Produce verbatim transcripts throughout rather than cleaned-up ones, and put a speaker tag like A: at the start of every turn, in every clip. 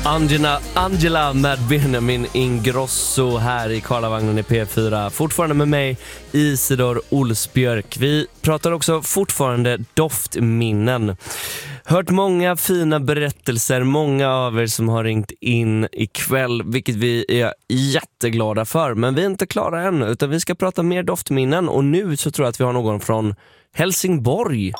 A: Angela, Angela med Benjamin Ingrosso här i Karlavagnen i P fyra. Fortfarande med mig, Isidor Olsbjörk. Vi pratar också fortfarande doftminnen. Hört många fina berättelser, många av er som har ringt in ikväll, vilket vi är jätteglada för. Men vi är inte klara än, utan vi ska prata mer doftminnen. Och nu så tror jag att vi har någon från Helsingborg.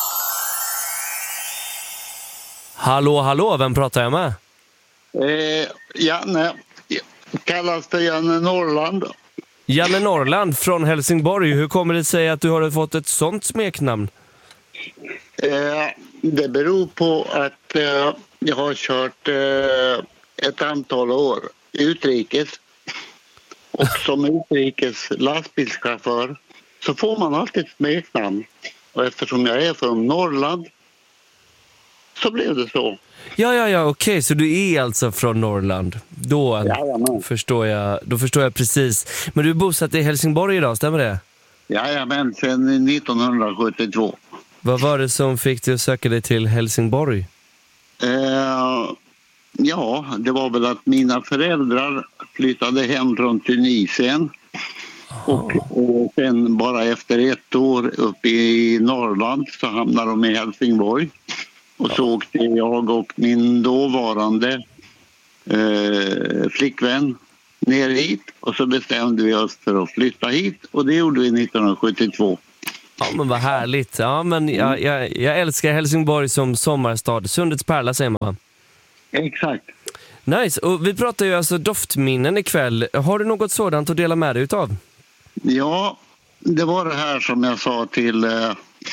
A: Hallå, hallå, vem pratar jag med?
B: Eh, Janne, kallas det Janne Norrland.
A: Janne Norrland från Helsingborg. Hur kommer det sig att du har fått ett sånt smeknamn?
B: Eh, det beror på att eh, jag har kört eh, ett antal år utrikes. Och som utrikes lastbilschaufför så får man alltid ett smeknamn. Och eftersom jag är från Norrland så blev det så.
A: Ja, ja, ja, okej. Okay. Så du är alltså från Norrland. Då förstår jag, då förstår jag precis. Men du är bosatt i Helsingborg idag, stämmer det?
B: Jajamän, sedan nittonhundrasjuttiotvå.
A: Vad var det som fick dig att söka dig till Helsingborg?
B: Eh, ja, det var väl att mina föräldrar flyttade hem från Tunisien. Och, och sen bara efter ett år uppe i Norrland så hamnade de i Helsingborg. Och så åkte jag och min dåvarande eh, flickvän ner hit. Och så bestämde vi oss för att flytta hit. Och det gjorde vi nittonhundrasjuttiotvå.
A: Ja, men vad härligt. Ja, men jag, jag, jag älskar Helsingborg som sommarstad. Sundets pärla säger man.
B: Exakt.
A: Nice. Och vi pratar ju alltså doftminnen ikväll. Har du något sådant att dela med dig utav?
B: Ja, det var det här som jag sa till... Eh,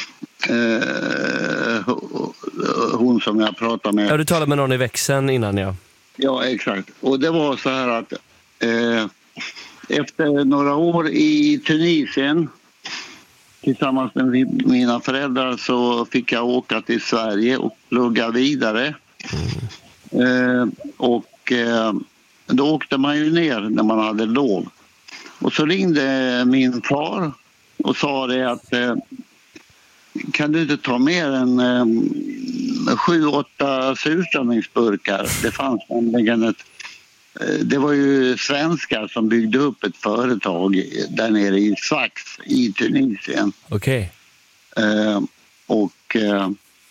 B: Eh, hon som jag pratade med.
A: Ja, du talade med någon i växeln innan, ja.
B: Ja, exakt. Och det var så här att eh, efter några år i Tunisien tillsammans med mina föräldrar så fick jag åka till Sverige och plugga vidare. Mm. Eh, och eh, då åkte man ju ner när man hade lov. Och så ringde min far och sa det att eh, kan du inte ta mer än eh, sju, åtta surströmmingsburkar? Det fanns nämligen ett... Eh, det var ju svenskar som byggde upp ett företag där nere i Sfax i Tunisien.
A: Okej.
B: Okay. Eh, och eh,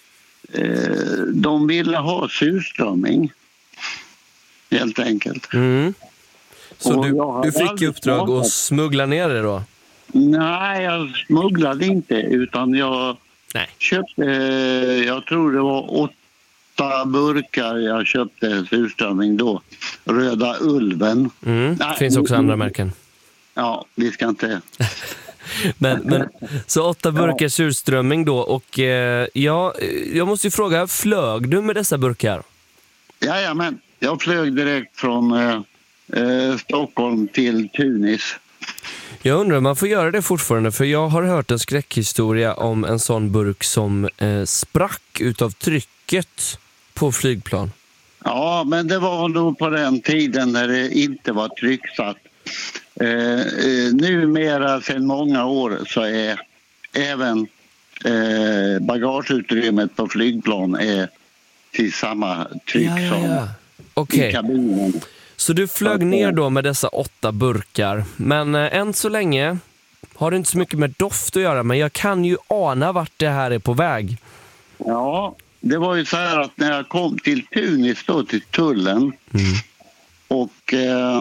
B: de ville ha surströmming, helt enkelt.
A: Mm. Så du, du fick i uppdrag smakat. Att smuggla ner det då?
B: Nej, jag smugglade inte utan jag
A: Nej.
B: köpte, jag tror det var åtta burkar jag köpte surströmming då. Röda Ulven.
A: Mm, det finns också andra märken.
B: Ja, vi ska inte...
A: men, men, så åtta burkar surströmming då och eh, ja, jag måste ju fråga, flög du med dessa burkar?
B: Jajamän, jag flög direkt från eh, eh, Stockholm till Tunis.
A: Jag undrar om man får göra det fortfarande, för jag har hört en skräckhistoria om en sån burk som eh, sprack utav trycket på flygplan.
B: Ja, men det var nog på den tiden när det inte var trycksatt. Eh, eh, numera sedan många år så är även eh, bagageutrymmet på flygplan är till samma tryck ja, ja, ja.
A: som okay.
B: i kabinen.
A: Så du flög ner då med dessa åtta burkar. Men eh, än så länge har det inte så mycket med doft att göra. Men jag kan ju ana vart det här är på väg.
B: Ja, det var ju så här att när jag kom till Tunis då, till tullen. Mm. Och eh,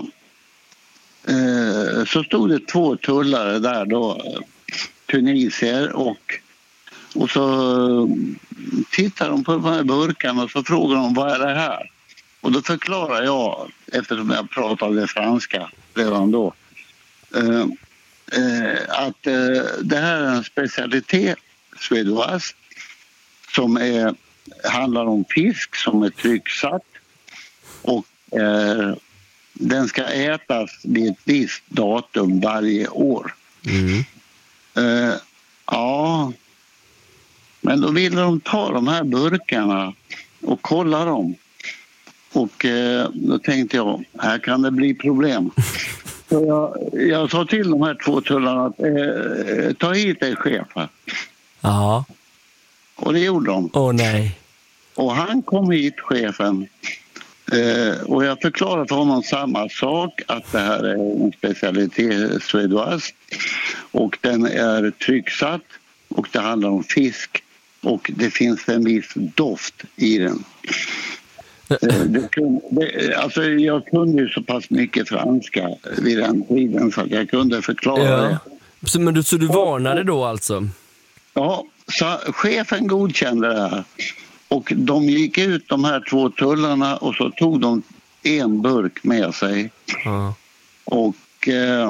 B: eh, så stod det två tullare där då. Tunisier och, och så tittade de på de här burkarna och så frågade de vad är det här? Och då förklarar jag, eftersom jag pratade franska redan då, eh, eh, att eh, det här är en specialitet suédoise som är, handlar om fisk som är trycksatt och eh, den ska ätas vid ett visst datum varje år. Mm. Eh, ja, men då ville de ta de här burkarna och kolla dem. Och eh, då tänkte jag, här kan det bli problem. Så jag, jag sa till de här två tullarna att eh, ta hit en chef här.
A: Ja.
B: Och det gjorde de.
A: Åh nej.
B: Och han kom hit, chefen. Eh, och jag förklarar för honom samma sak, att det här är en specialitet suédoise och den är trycksatt och det handlar om fisk och det finns en viss doft i den. eh, det kunde, det, alltså jag kunde ju så pass mycket franska vid den tiden så att jag kunde förklara
A: Ja.
B: det.
A: Så, men du, så du varnade då alltså?
B: Ja, så chefen godkände det här. Och de gick ut, de här två tullarna, och så tog de en burk med sig.
A: Ja.
B: Och eh,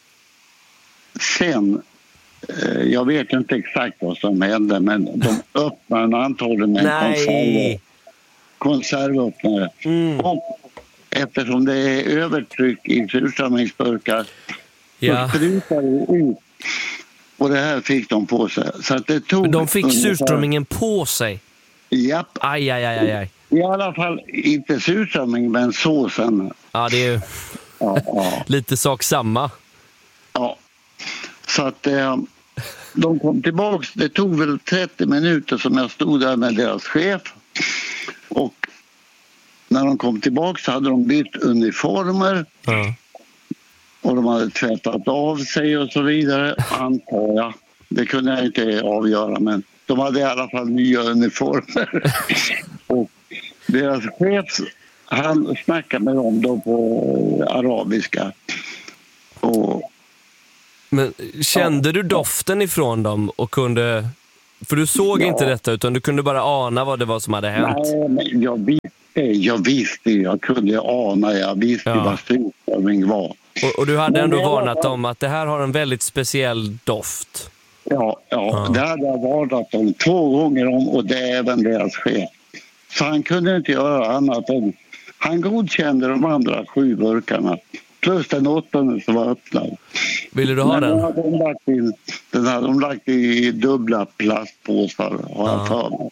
B: sen, eh, jag vet inte exakt vad som hände, men de öppnade den antagligen med en konserv, konservöppnare.
A: Mm.
B: Och eftersom det är övertryck i surströmmingsburkar
A: Ja.
B: så sprutar det ut. Och det här fick de på sig. Så att det tog
A: De fick
B: ungefär...
A: surströmmingen på sig?
B: Japp.
A: Aj, aj, aj, aj.
B: I alla fall inte surströmming, men såsen.
A: Ja, det är ju
B: Ja, ja.
A: lite sak samma.
B: Ja. Så att eh, de kom tillbaks. Det tog väl trettio minuter som jag stod där med deras chef. Och när de kom tillbaks så hade de bytt uniformer.
A: Ja.
B: Och de hade tvättat av sig och så vidare, antar jag. Det kunde jag inte avgöra, men de hade i alla fall nya uniformer. Och deras chef, han snackade med dem då på arabiska. Och,
A: Men kände
B: Ja.
A: du doften ifrån dem och kunde... För du såg
B: Ja.
A: inte detta utan du kunde bara ana vad det var som hade hänt.
B: nej, men jag visste, jag visste, jag kunde ana, jag visste
A: Ja.
B: vad surströmming var.
A: Och, och du hade
B: Men
A: ändå
B: det var-
A: varnat dem att det här har en väldigt speciell doft.
B: Ja, ja,
A: Ja.
B: det hade jag varnat dem två gånger om, och det är även deras chef. Så han kunde inte göra annat än... Han godkände de andra sju burkarna. Plus den åttonde som var öppnad.
A: Ville du ha
B: Men den
A: den?
B: hade de lagt i, den hade de lagt i dubbla plastpåsar, har jag
A: Ja.
B: för mig.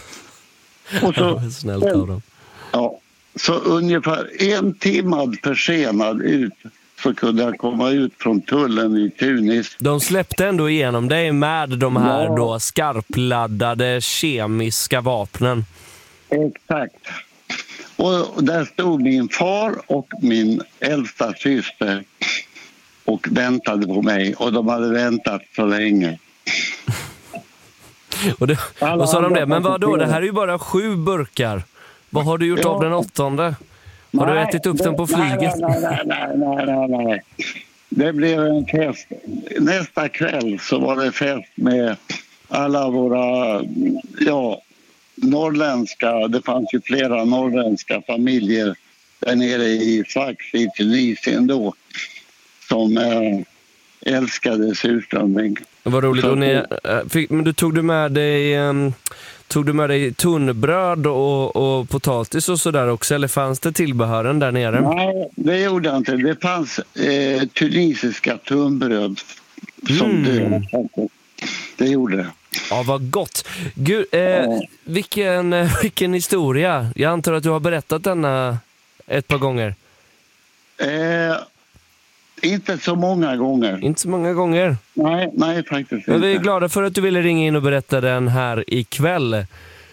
B: Och
A: Ja,
B: så,
A: snällt av dem.
B: ja, så ungefär en timme försenad ut så kunde jag komma ut från tullen i Tunis.
A: De släppte ändå igenom dig med de här
B: Ja.
A: då skarpladdade kemiska vapnen.
B: Exakt. Och där stod min far och min äldsta syster och väntade på mig. Och de hade väntat så länge.
A: Och, det,
B: Alla
A: och sa de
B: andra
A: det, men vad då? Det
B: passagerare.
A: här är ju bara sju burkar. Vad har du gjort
B: Ja.
A: av den åttonde? Har du
B: Nej,
A: ätit upp
B: det-
A: den på flyget?
B: Nej, nej, nej, nej, nej, nej, nej. Det blev en fest. Nästa kväll så var det fest med alla våra, ja, norrländska, det fanns ju flera norrländska familjer där nere i Sfax i Tunisien då, som eh, älskade surströmming.
A: Vad roligt.
B: Så-
A: Och ni, äh, fick, men du tog du med dig um, tog du med dig tunnbröd och, och potatis och sådär också, eller fanns det tillbehören där nere?
B: Nej, det gjorde jag inte. Det fanns eh, tunisiska tunnbröd som
A: Mm.
B: död. Det gjorde det.
A: Ja, vad gott. Gud, eh,
B: Ja.
A: vilken, eh, vilken historia. Jag antar att du har berättat denna ett par gånger.
B: Eh, inte så många gånger.
A: Inte så många gånger.
B: Nej, nej faktiskt
A: Men vi är
B: inte.
A: glada för att du ville ringa in och berätta den här ikväll.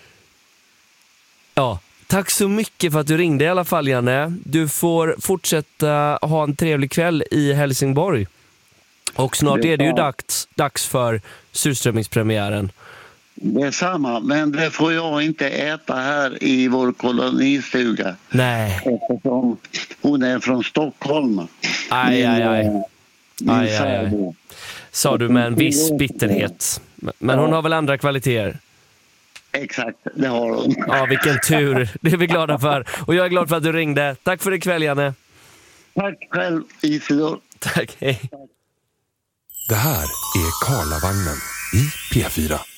A: Ja, tack så mycket för att du ringde i alla fall, Janne. Du får fortsätta ha en trevlig kväll i Helsingborg. Och snart är det ju dags, dags för surströmmingspremiären.
B: Det är samma, men det får jag inte äta här i vår kolonistuga.
A: Nej,
B: Eftersom hon är från Stockholm.
A: aj, aj, aj.
B: Min
A: Aj, aj, aj.
B: särbo.
A: Sa du med en viss bitterhet. Men hon har väl andra kvaliteter?
B: Exakt, det har hon.
A: Ja, vilken tur. Det är vi glada för. Och jag är glad för att du ringde. Tack för ikväll, Janne.
B: Tack själv, Isidor.
A: Tack, hej.
C: Det här är Karlavagnen i P fyra.